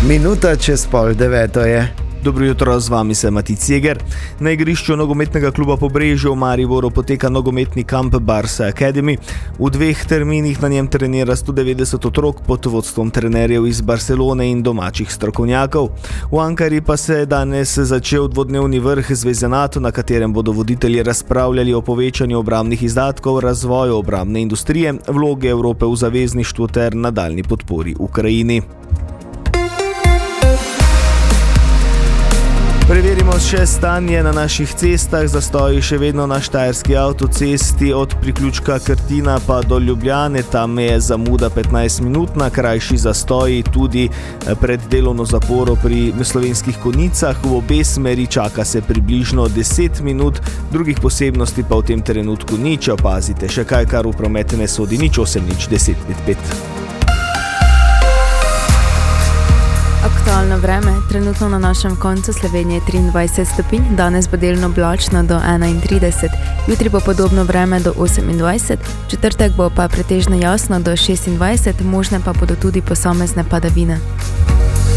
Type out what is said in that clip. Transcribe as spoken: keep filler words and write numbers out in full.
Minuta čez pol deveto je. Dobro jutro, z vami se Matic Jeger. Na igrišču nogometnega kluba Pobrežje v Mariboru poteka nogometni kamp Barca Academy. V dveh terminih na njem trenira sto devetdeset otrok pod vodstvom trenerjev iz Barcelone in domačih strokovnjakov. V Ankari pa se je danes začel dvodnevni vrh Zveze NATO, na katerem bodo voditelji razpravljali o povečanju obrambnih izdatkov, razvoju obrambne industrije, vloge Evrope v zavezništvu ter nadaljnji podpori Ukrajini. Preverimo še stanje na naših cestah. Zastoji še vedno na štajerski avtocesti od priključka Krtina pa do Ljubljane. Tam je zamuda petnajst minut, na krajši zastoji tudi pred delovno zaporo pri Slovenskih Konjicah. V obe smeri čaka se približno deset minut, drugih posebnosti pa v tem trenutku nič. Opazite še kaj, kar v promet ne sodi, nič osem nič deset pet pet. Aktualno vreme, trenutno na našem koncu Slovenije triindvajset stopinj, danes bo delno oblačno do enaintrideset, jutri bo podobno vreme do osemindvajset, četrtek bo pa pretežno jasno do šestindvajset, možne pa bodo tudi posamezne padavine.